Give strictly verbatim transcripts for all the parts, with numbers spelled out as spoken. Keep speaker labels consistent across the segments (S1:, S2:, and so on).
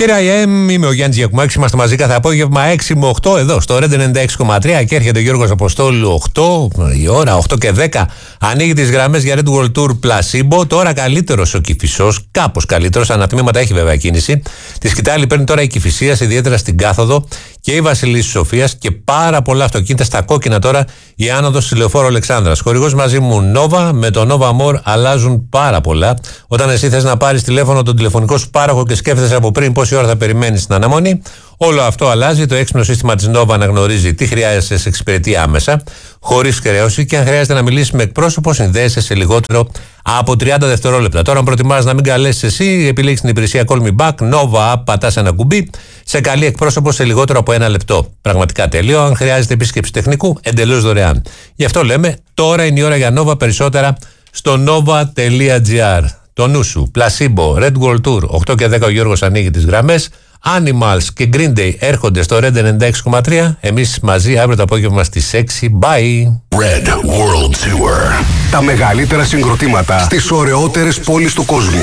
S1: Ηρα εμ, είμαι ο Γιάννης Γιακουμάκης, είμαστε μαζί κάθε απόγευμα έξι με οκτώ εδώ στο Red ενενήντα έξι κόμμα τρία και έρχεται ο Γιώργος Αποστόλου οκτώ η ώρα, οκτώ και δέκα. Ανοίγει τις γραμμές για Red World Tour Placebo. Τώρα καλύτερος ο Κηφισός, κάπως καλύτερος, ανατμήματα έχει βέβαια κίνηση. Τη σκητάλη παίρνει τώρα η Κηφισίας, ιδιαίτερα στην κάθοδο, και η Βασιλής Σοφίας και πάρα πολλά αυτοκίνητα στα κόκκινα τώρα η άνοδος στη Λεωφόρο Αλεξάνδρας. Χορηγός μαζί μου Nova, με το Nova More αλλάζουν πάρα πολλά. Όταν εσύ θες να πάρεις τηλέφωνο τον τηλεφωνικό σου πάροχο και σκέφτεσαι από πριν πόση ώρα θα περιμένεις στην αναμονή, όλο αυτό αλλάζει. Το έξυπνο σύστημα της Nova αναγνωρίζει τι χρειάζεσαι, σε εξυπηρετεί άμεσα, χωρίς χρέωση, και αν χρειάζεται να μιλήσεις με εκπρόσωπο, συνδέεσαι σε λιγότερο από τριάντα δευτερόλεπτα. Τώρα, αν προτιμάς να μην καλέσεις εσύ, επιλέγεις την υπηρεσία Call Me Back, Nova App, πατάς ένα κουμπί, σε καλεί εκπρόσωπο σε λιγότερο από ένα λεπτό. Πραγματικά τέλειο. Αν χρειάζεται επίσκεψη τεχνικού, εντελώς δωρεάν. Γι' αυτό λέμε, τώρα είναι η ώρα για Nova, περισσότερα στο nova τελεία gr. Το νου σου, Placebo, Red World Tour, οκτώ και δέκα ο Γιώργος ανοίγει τις γραμμές. Animals και Green Day έρχονται στο Red ενενήντα έξι κόμμα τρία. Εμείς μαζί αύριο το απόγευμα στις έξι. Bye!
S2: Red World Tour. Τα μεγαλύτερα συγκροτήματα στις ωραιότερες πόλεις του κόσμου.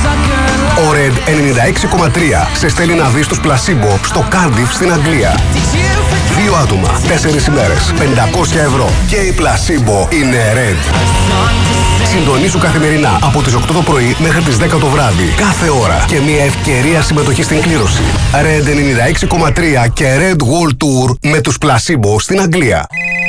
S2: Ο Red ενενήντα έξι κόμμα τρία σε στέλνει να δεις τους Placebo στο Cardiff στην Αγγλία. Δύο άτομα, τέσσερις ημέρες, πεντακόσια ευρώ. Και η Placebo είναι Red. Συντονίσου καθημερινά από τις οκτώ το πρωί μέχρι τις δέκα το βράδυ. Κάθε ώρα και μια ευκαιρία συμμετοχή στην κλήρωση. Red ενενήντα έξι κόμμα τρία και Red World Tour με τους Placebo στην Αγγλία.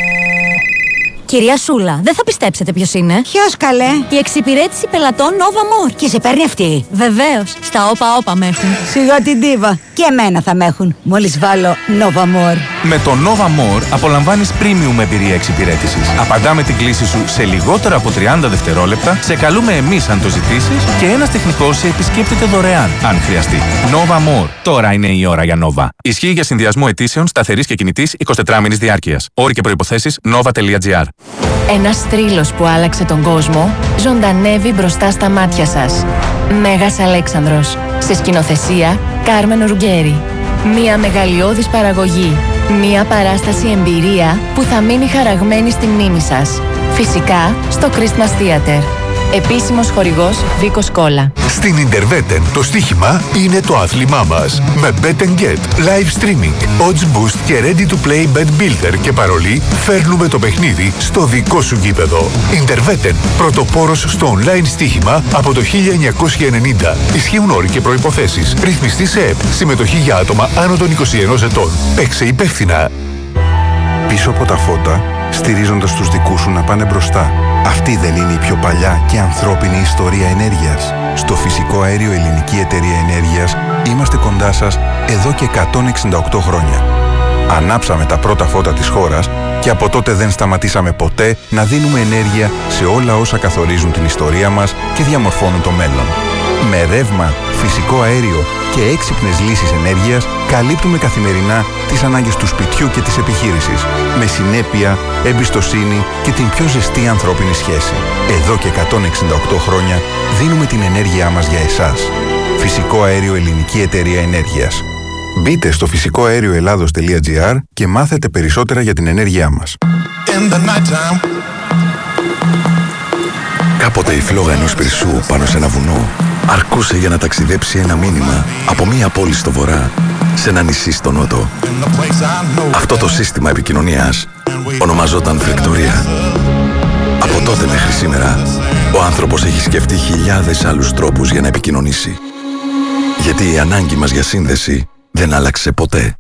S3: Κυρία Σούλα, δεν θα πιστέψετε ποιος είναι.
S4: Ποιος, καλέ?
S3: Η εξυπηρέτηση πελατών Nova More.
S4: Και σε παίρνει αυτή?
S3: Βεβαίως, στα όπα όπα με έχουν.
S4: Σιγά την τίβα. Και εμένα θα με έχουν, μόλις βάλω Nova More.
S5: Με το Nova More απολαμβάνεις premium εμπειρία εξυπηρέτησης. Απαντάμε την κλήση σου σε λιγότερο από τριάντα δευτερόλεπτα, σε καλούμε εμείς αν το ζητήσεις και ένας τεχνικός σε επισκέπτεται δωρεάν, αν χρειαστεί. Nova More. Τώρα είναι η ώρα για Nova. Ισχύει για συνδυασμό αιτήσεων σταθερής και κινητής εικοσιτετράμινης διάρκειας. Όροι και προϋποθέσεις nova τελεία gr.
S6: Ένας θρύλος που άλλαξε τον κόσμο ζωντανεύει μπροστά στα μάτια σας. Μέγας Αλέξανδρος. Σε σκηνοθεσία Κάρμεν Ρουγκέρι. Μία μεγαλειώδης παραγωγή. Μία παράσταση εμπειρία που θα μείνει χαραγμένη στη μνήμη σας. Φυσικά στο Christmas Theater. Επίσημος χορηγός Βίκος Κόλλα.
S2: Στην Interveten το στοίχημα είναι το άθλημά μας. Με Bet and Get, live streaming, odds boost και ready to play bet builder και παρολί, φέρνουμε το παιχνίδι στο δικό σου γήπεδο. Interveten, πρωτοπόρος στο online στοίχημα από το χίλια εννιακόσια ενενήντα. Ισχύουν όροι και προϋποθέσεις. Ρυθμιστή σε ΕΠ. Συμμετοχή για άτομα άνω των είκοσι ενός ετών. Παίξε υπεύθυνα.
S7: Πίσω από τα φώτα, στηρίζοντας τους δικούς σου να πάνε μπροστά. Αυτή δεν είναι η πιο παλιά και ανθρώπινη ιστορία ενέργειας? Στο Φυσικό Αέριο Ελληνική Εταιρεία Ενέργειας είμαστε κοντά σας εδώ και εκατόν εξήντα οκτώ χρόνια. Ανάψαμε τα πρώτα φώτα της χώρας και από τότε δεν σταματήσαμε ποτέ να δίνουμε ενέργεια σε όλα όσα καθορίζουν την ιστορία μας και διαμορφώνουν το μέλλον. Με ρεύμα, φυσικό αέριο και έξυπνες λύσεις ενέργειας καλύπτουμε καθημερινά τις ανάγκες του σπιτιού και της επιχείρησης. Με συνέπεια, εμπιστοσύνη και την πιο ζεστή ανθρώπινη σχέση. Εδώ και εκατόν εξήντα οκτώ χρόνια δίνουμε την ενέργειά μας για εσάς. Φυσικό Αέριο Ελληνική Εταιρεία Ενέργειας. Μπείτε στο φυσικό αέριο ελλάδος τελεία gr και μάθετε περισσότερα για την ενέργειά μας.
S2: Κάποτε η φλόγα ενός πυρσού πάνω σε ένα βουνό αρκούσε για να ταξιδέψει ένα μήνυμα από μία πόλη στο βορρά σε ένα νησί στο νότο. Αυτό το σύστημα επικοινωνίας ονομαζόταν φεκτορία. Από τότε μέχρι σήμερα, ο άνθρωπος έχει σκεφτεί χιλιάδες άλλους τρόπους για να επικοινωνήσει. Γιατί η ανάγκη μας για σύνδεση δεν άλλαξε ποτέ.